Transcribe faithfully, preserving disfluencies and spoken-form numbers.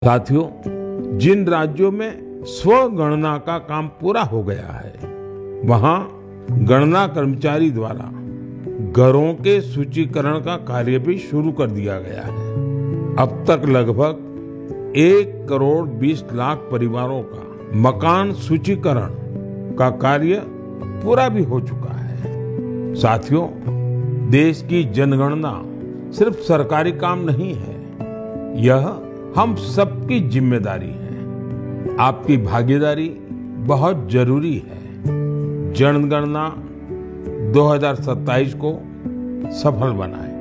साथियों, जिन राज्यों में स्वगणना का काम पूरा हो गया है, वहां गणना कर्मचारी द्वारा घरों के सूचीकरण का कार्य भी शुरू कर दिया गया है। अब तक लगभग एक करोड़ बीस लाख परिवारों का मकान सूचीकरण का कार्य पूरा भी हो चुका है। साथियों, देश की जनगणना सिर्फ सरकारी काम नहीं है, यह हम सबकी जिम्मेदारी है। आपकी भागीदारी बहुत जरूरी है। जनगणना दो हज़ार सत्ताईस को सफल बनाएं।